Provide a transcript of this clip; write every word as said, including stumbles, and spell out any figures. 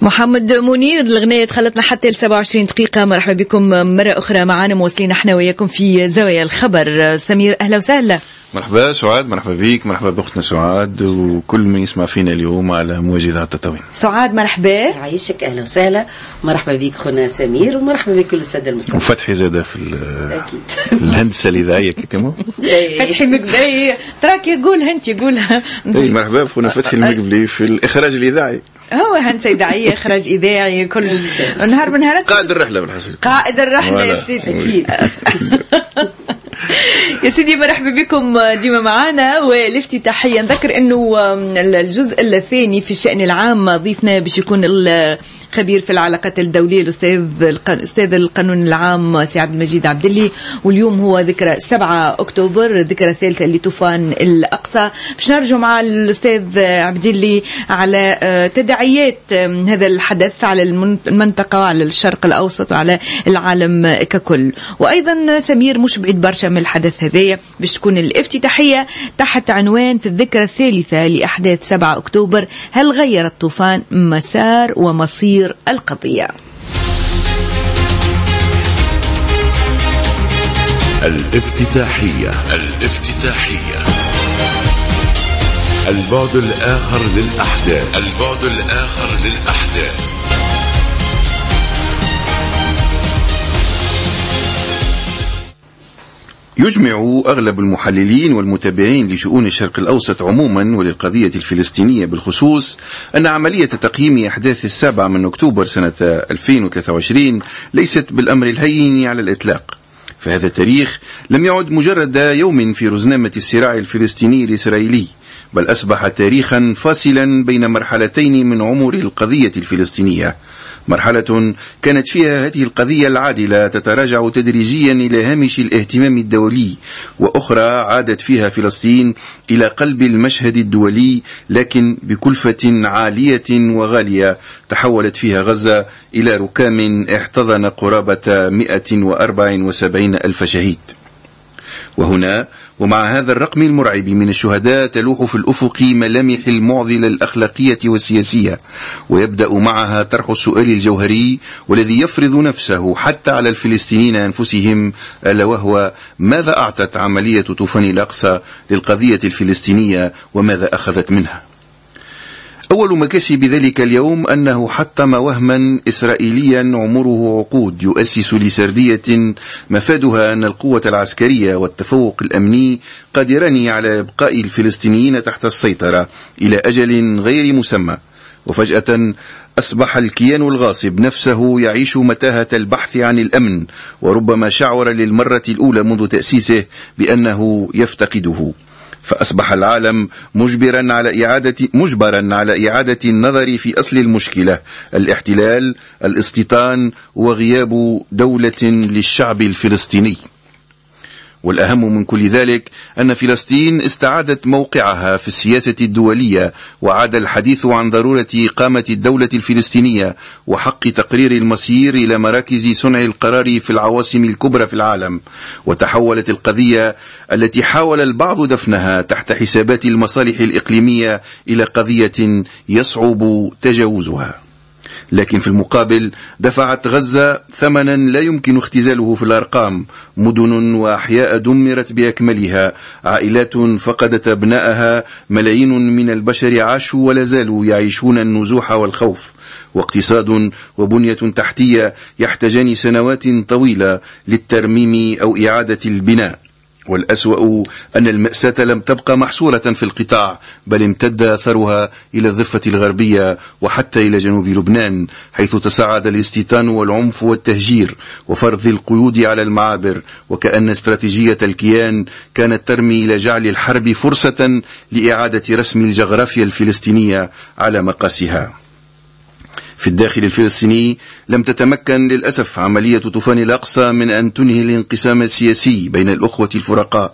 محمد منير الغنية دخلتنا حتى ل سبعة وعشرين دقيقة. مرحبا بكم مرة أخرى معنا، مواصلين احنا وياكم في زاوية الخبر. سمير أهلا وسهلا. مرحبا سعاد، مرحبا بيك، مرحبا بأختنا سعاد وكل من يسمع فينا اليوم على موجة التطاوين. سعاد مرحبا. يعيشك أهلا وسهلا، مرحبا بيك خونا سمير ومرحبا بكل السادة المستمعين. وفتحي زادة في الهندسة الإذاعية كما فتحي مقبلي تراك يقولها أنت يقولها. مرحبا بخونا فتحي المقبلي في الإخراج الإذاعي. هو هندسة إذاعية، إخراج إذاعي، كل نهار من نهارات. قائد الرحلة بالحسن. قائد الرحلة يا سيدي أكيد. يا سيدي مرحبا بكم ديما معنا. والافتتاحية نذكر أنه الجزء الثاني في الشأن العام ضيفنا باش يكون الخبير في العلاقات الدولية الأستاذ الأستاذ القانون العام سي عبد المجيد عبدلي. واليوم هو ذكرى سبعة أكتوبر، الذكرى الثالثة لطوفان الأقصى. باش نرجع مع الأستاذ عبدلي على تداعيات هذا الحدث على المنطقة وعلى الشرق الأوسط وعلى العالم ككل. وأيضا سمير مش بعيد برشا من الحدث هذايا باش تكون الافتتاحية تحت عنوان في الذكرى الثالثة لأحداث سبعة أكتوبر، هل غير الطوفان مسار ومصير القضية؟ الافتتاحية الافتتاحية البعد الآخر للأحداث البعد الآخر للأحداث. يجمع أغلب المحللين والمتابعين لشؤون الشرق الأوسط عموما وللقضية الفلسطينية بالخصوص أن عملية تقييم أحداث السابع من أكتوبر سنة ألفين وثلاثة وعشرين ليست بالأمر الهين على الإطلاق. فهذا التاريخ لم يعد مجرد يوم في رزنامة الصراع الفلسطيني الإسرائيلي، بل أصبح تاريخا فاصلا بين مرحلتين من عمر القضية الفلسطينية. مرحلة كانت فيها هذه القضية العادلة تتراجع تدريجيا إلى هامش الاهتمام الدولي، وأخرى عادت فيها فلسطين إلى قلب المشهد الدولي، لكن بكلفة عالية وغالية. تحولت فيها غزة إلى ركام احتضن قرابة مئة وأربعة وسبعين ألف شهيد. وهنا ومع هذا الرقم المرعب من الشهداء تلوح في الأفق ملامح المعضلة الأخلاقية والسياسية، ويبدأ معها طرح السؤال الجوهري والذي يفرض نفسه حتى على الفلسطينيين أنفسهم، ألا وهو ماذا أعطت عملية طوفان الأقصى للقضية الفلسطينية وماذا أخذت منها؟ أول مكاسب ذلك اليوم أنه حطم وهما إسرائيليا عمره عقود يؤسس لسردية مفادها أن القوة العسكرية والتفوق الأمني قادران على إبقاء الفلسطينيين تحت السيطرة إلى أجل غير مسمى. وفجأة أصبح الكيان الغاصب نفسه يعيش متاهة البحث عن الأمن، وربما شعر للمرة الأولى منذ تأسيسه بأنه يفتقده. فأصبح العالم مجبرا على إعادة مجبرا على إعادة النظر في أصل المشكلة، الاحتلال، الاستيطان، وغياب دولة للشعب الفلسطيني. والأهم من كل ذلك أن فلسطين استعادت موقعها في السياسة الدولية، وعاد الحديث عن ضرورة إقامة الدولة الفلسطينية وحق تقرير المصير إلى مراكز صنع القرار في العواصم الكبرى في العالم. وتحولت القضية التي حاول البعض دفنها تحت حسابات المصالح الإقليمية إلى قضية يصعب تجاوزها. لكن في المقابل دفعت غزة ثمنا لا يمكن اختزاله في الأرقام، مدن وأحياء دمرت بأكملها، عائلات فقدت أبنائها، ملايين من البشر عاشوا ولا زالوا يعيشون النزوح والخوف، واقتصاد وبنية تحتية يحتاجان سنوات طويلة للترميم أو إعادة البناء. والأسوأ أن المأساة لم تبقى محصورة في القطاع، بل امتد أثرها إلى الضفة الغربية وحتى إلى جنوب لبنان، حيث تصاعد الاستيطان والعنف والتهجير وفرض القيود على المعابر، وكأن استراتيجية الكيان كانت ترمي إلى جعل الحرب فرصة لإعادة رسم الجغرافيا الفلسطينية على مقاسها. في الداخل الفلسطيني لم تتمكن للأسف عملية طوفان الأقصى من أن تنهي الانقسام السياسي بين الأخوة الفرقاء،